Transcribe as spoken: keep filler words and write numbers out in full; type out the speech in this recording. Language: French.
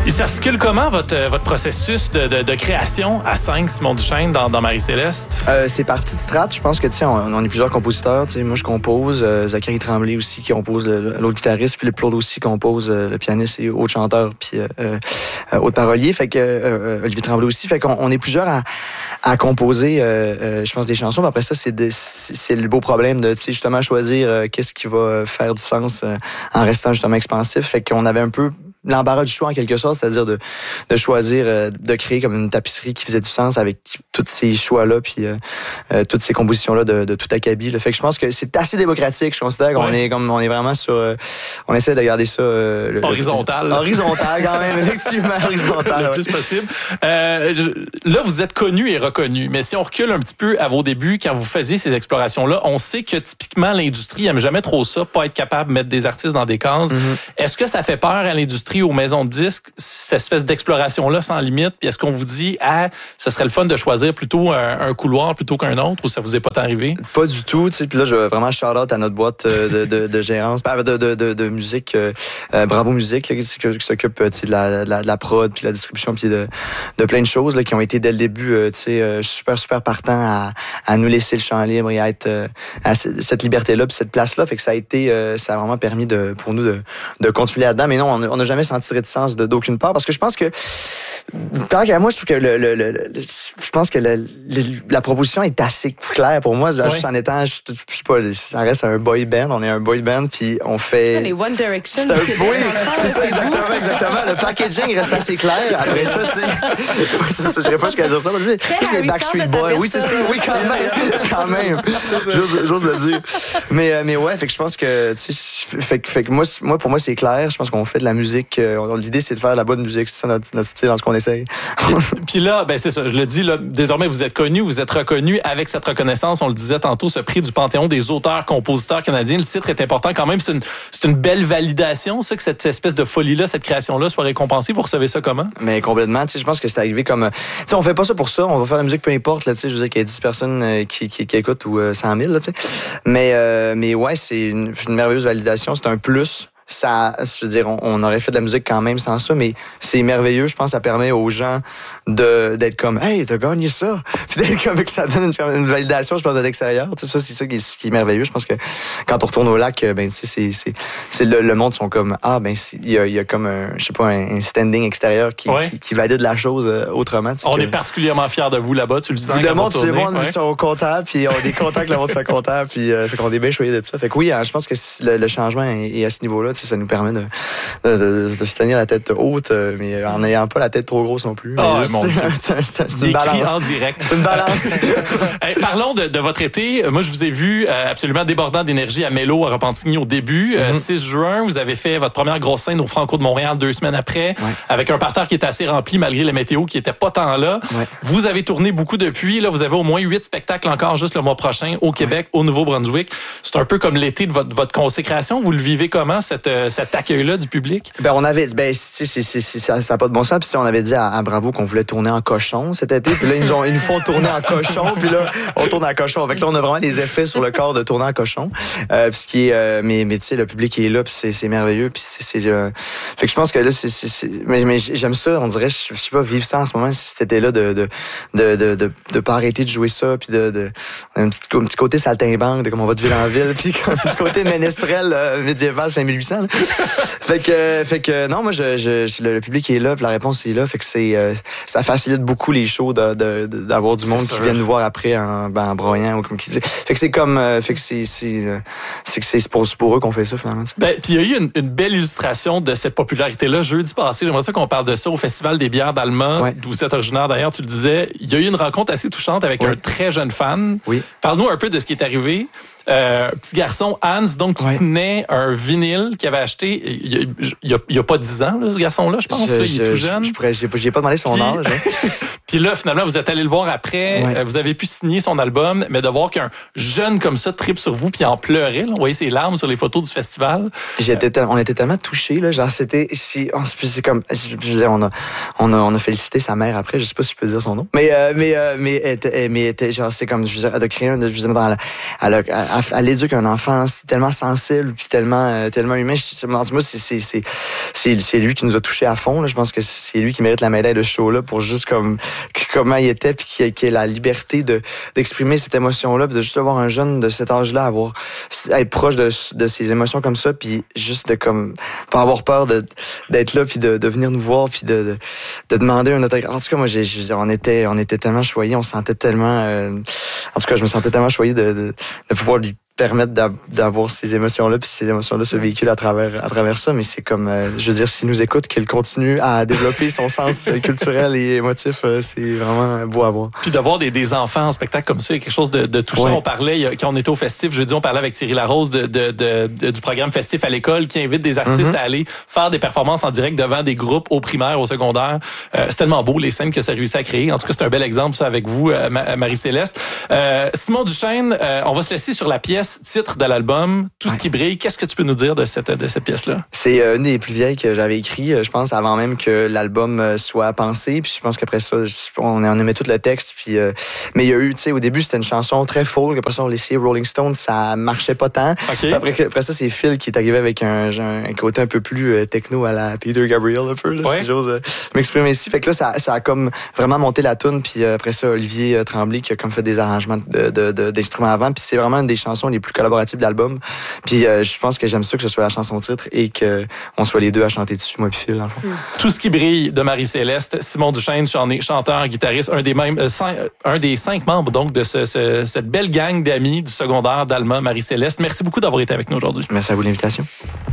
Il s'articule comment votre, votre processus de, de, de création à cinq, Simon Duchesne, dans, dans Marie-Céleste? Euh, c'est parti de strat. Je pense que, tu sais, on, on est plusieurs compositeurs. Tu sais, moi, je compose. Euh, Zachary Tremblay aussi qui compose le, l'autre guitariste. Philippe Claude aussi compose euh, le pianiste et autre chanteur puis euh, euh, autre parolier. Fait que euh, Olivier Tremblay aussi. Fait qu'on on est plusieurs à, à composer, euh, euh, je pense, des chansons. Mais après ça, c'est, de, c'est, c'est le beau problème de, tu sais, justement choisir euh, qu'est-ce qui va faire du sens euh, en restant justement expansif. Fait qu'on avait un peu l'embarras du choix en quelque sorte, c'est-à-dire de, de choisir, euh, de créer comme une tapisserie qui faisait du sens avec tous ces choix-là, puis euh, euh, toutes ces compositions-là de, de tout acabit. Là. Fait que je pense que c'est assez démocratique. Je considère qu'on ouais. est comme on est vraiment sur, euh, on essaie de garder ça euh, le, horizontal, le, horizontal quand même, effectivement horizontal, le ouais. plus possible. Euh, je, là, vous êtes connu et reconnu, mais si on recule un petit peu à vos débuts, quand vous faisiez ces explorations-là, on sait que typiquement l'industrie aime jamais trop ça, pas être capable de mettre des artistes dans des cases. Mm-hmm. Est-ce que ça fait peur à l'industrie, aux maisons de disques, cette espèce d'exploration-là sans limite? Puis est-ce qu'on vous dit, ah, ça serait le fun de choisir plutôt un, un couloir plutôt qu'un autre, ou ça vous est pas tant arrivé? Pas du tout. Tu sais, puis là, je veux vraiment shout-out à notre boîte de, de, de gérance, de, de, de, de musique, euh, Bravo Musique, là, qui, qui s'occupe tu sais, de, la, de, la, de la prod, puis de la distribution, puis de, de plein de choses là, qui ont été dès le début euh, tu sais, euh, super, super partants à, à nous laisser le champ libre et à être euh, à cette liberté-là, puis cette place-là. Fait que ça a été, euh, ça a vraiment permis de, pour nous de, de continuer là-dedans. Mais non, on n'a jamais senti de réticence de, d'aucune part, parce que je pense que tant qu'à moi, je trouve que le, le, le, le je pense que le, le, la proposition est assez claire pour moi. Oui. Juste en étant, je, je sais pas, ça reste un boy band. On est un boy band, puis on fait. Les One Direction. C'est un, oui, c'est ça, exactement, exactement. Le packaging reste assez clair. Après ça, tu sais, je dirais pas jusqu'à dire ça. Plus les Backstreet Boys. Oui, c'est ça. Oui, quand même, quand même. J'ose, j'ose le dire. Mais, mais ouais, fait que je pense que, tu sais, fait, fait que moi, moi, pour moi, c'est clair. Je pense qu'on fait de la musique. On, l'idée, c'est de faire la bonne musique. C'est ça notre, notre style, dans ce qu'on essaye. Puis là, ben c'est ça. Je le dis, là, désormais, vous êtes connu, vous êtes reconnu avec cette reconnaissance. On le disait tantôt, ce prix du Panthéon des auteurs-compositeurs canadiens. Le titre est important quand même. C'est une, c'est une belle validation, ça, que cette espèce de folie-là, cette création-là soit récompensée. Vous recevez ça comment? Mais complètement. Tu sais, je pense que c'est arrivé comme. Tu sais, on fait pas ça pour ça. On va faire la musique, peu importe. Là, tu sais, je veux dire qu'il y a dix personnes qui, qui, qui écoutent ou euh, cent mille. Là, tu sais. Mais, euh, mais ouais, c'est une, une merveilleuse validation. C'est un plus. Ça, je veux dire, on, on aurait fait de la musique quand même sans ça, mais c'est merveilleux. Je pense que ça permet aux gens de d'être comme, hey, t'as gagné ça. Puis d'être comme que ça donne une, une validation, je pense, de l'extérieur. Tu sais, ça, c'est ça qui est, qui est merveilleux. Je pense que quand on retourne au lac, ben, tu sais, c'est, c'est, c'est le, le monde sont comme, ah, ben, il y a, y a comme un, je sais pas, un, un standing extérieur qui, ouais. qui, qui valide la chose euh, autrement. On que, est particulièrement fiers de vous là-bas, tu le dis. Le monde, c'est bon, ils sont contents, puis on est contents que le monde soit content, puis euh, fait qu'on est bien choyés de ça. Fait que oui, hein, je pense que le, le changement est, est à ce niveau-là. Ça nous permet de, de, de, de se tenir la tête haute, mais en n'ayant pas la tête trop grosse non plus. Oh, mon Dieu. C'est, c'est, c'est une balance. En direct. C'est une balance. Hey, parlons de, de votre été. Moi, je vous ai vu euh, absolument débordant d'énergie à Mélo, à Repentigny au début. Mm-hmm. Euh, six juin, vous avez fait votre première grosse scène au Franco de Montréal deux semaines après, ouais. avec un parterre qui était assez rempli malgré la météo qui était pas tant là. Ouais. Vous avez tourné beaucoup depuis. Là, vous avez au moins huit spectacles encore juste le mois prochain au Québec, ouais. au Nouveau-Brunswick. C'est un peu comme l'été de votre, votre consécration. Vous le vivez comment, cette, cet accueil-là du public? Ben, on avait, ben, c'est, c'est, c'est, ça n'a pas de bon sens. Puis, on avait dit à, à Bravo qu'on voulait tourner en cochon cet été. Puis là, ils nous, ont, ils nous font tourner en cochon. Puis là, on tourne en cochon. Fait que là, on a vraiment des effets sur le corps de tourner en cochon. Euh, puis ce qui est, euh, mais, mais tu sais, le public est là. Puis c'est, c'est merveilleux. Puis c'est, c'est, euh, fait que je pense que là, c'est, c'est, c'est mais, mais j'aime ça. On dirait, je, je sais pas, vivre ça en ce moment. Si c'était là de, de, de, de, de, de pas arrêter de jouer ça. Puis de, de, un petit, un petit côté saltimbanque, de comme on va de ville en ville. Puis un petit côté ménestrel, euh, médiéval, fin mille huit cents. Là. Fait que, fait que, non, moi, je, je, le public est là, puis la réponse est là. Fait que c'est, euh, ça facilite beaucoup les shows de, de, de, d'avoir du monde c'est qui vient nous voir après en, ben, en broyant ou comme qui dit. Fait que c'est comme, euh, fait que c'est, c'est, euh, c'est que c'est pour, pour eux qu'on fait ça, finalement. Ben, puis il y a eu une, une belle illustration de cette popularité-là jeudi passé. J'aimerais ça qu'on parle de ça au Festival des bières d'Allemand, ouais. d'où vous êtes originaire d'ailleurs, tu le disais. Il y a eu une rencontre assez touchante avec ouais. un très jeune fan. Oui. Parle-nous un peu de ce qui est arrivé. Euh, petit garçon, Hans, donc tu ouais. tenais un vinyle qu'il avait acheté il y a, il y a, il y a pas dix ans, là, ce garçon-là, je pense. Je, là, il je, est tout jeune. Je, je, je, j'ai pas demandé son Puis, âge. Hein. Puis Puis là, finalement, vous êtes allé le voir après, ouais. euh, vous avez pu signer son album, mais de voir qu'un jeune comme ça tripe sur vous puis en pleurait, là, on voyait ses larmes sur les photos du festival. J'étais tel, on était tellement touchés, là, genre c'était, si, on, c'est comme, je disais, on a, on a, on a félicité sa mère après, je sais pas si je peux dire son nom, mais, euh, mais, euh, mais, mais, mais était, genre, c'est comme, je disais, de créer un, je disais, dans la, à, la, à, à l'éduquer un enfant, c'était tellement sensible puis tellement, euh, tellement humain. Je, moi, c'est, c'est, c'est, c'est, c'est lui qui nous a touchés à fond, là. Je pense que c'est lui qui mérite la médaille de ce show-là pour juste comme, comment il était puis qu'il, qu'il ait la liberté de, d'exprimer cette émotion-là puis de juste avoir un jeune de cet âge-là, avoir, être proche de, de ses émotions comme ça puis juste de comme, pas avoir peur de, d'être là puis de, de venir nous voir puis de, de, de demander un autographe. En tout cas, moi, j'ai, j'ai, on était, on était tellement choyés, on se sentait tellement, euh, en tout cas, je me sentais tellement choyé de, de, de pouvoir lui permettre d'avoir ces émotions-là, puis ces émotions-là se véhiculent à travers, à travers ça. Mais c'est comme, euh, je veux dire, s'il nous écoute, qu'il continue à développer son sens culturel et émotif, euh, c'est vraiment beau à voir. Puis d'avoir des, des enfants en spectacle comme ça, il y a quelque chose de, de touchant. Ouais. On parlait, quand on était au festif, jeudi, on parlait avec Thierry Larose de, de, de, de, du programme Festif à l'école qui invite des artistes mm-hmm. à aller faire des performances en direct devant des groupes au primaire, au secondaire. Euh, c'est tellement beau, les scènes que ça réussit à créer. En tout cas, c'est un bel exemple, ça, avec vous, euh, Marie-Céleste. Euh, Simon Duchesne, euh, on va se laisser sur la pièce titre de l'album, Tout ce qui brille. Qu'est-ce que tu peux nous dire de cette, de cette pièce-là? C'est une des plus vieilles que j'avais écrit, je pense, avant même que l'album soit pensé. Puis je pense qu'après ça, on aimait tout le texte. Puis, euh, mais il y a eu, tu sais, au début, c'était une chanson très folk. Après ça, on laissait Rolling Stones, ça marchait pas tant. Okay. Après, après ça, c'est Phil qui est arrivé avec un, un côté un peu plus techno à la Peter Gabriel, un peu, là, ouais. si j'ose euh, m'exprimer ici. Fait que là, ça, ça a comme vraiment monté la toune. Puis après ça, Olivier Tremblay qui a comme fait des arrangements de, de, de, d'instruments avant. Puis c'est vraiment une des chansons les plus collaboratives de l'album. Puis euh, je pense que j'aime ça que ce soit la chanson titre et qu'on soit les deux à chanter dessus, moi puis Phil, dans le fond. Mm. Tout ce qui brille de Marie-Céleste. Simon Duchesne, chanteur, guitariste, un des mêmes, euh, cinq, un des cinq membres donc de ce, ce, cette belle gang d'amis du secondaire d'Alma Marie-Céleste. Merci beaucoup d'avoir été avec nous aujourd'hui. Merci à vous de l'invitation.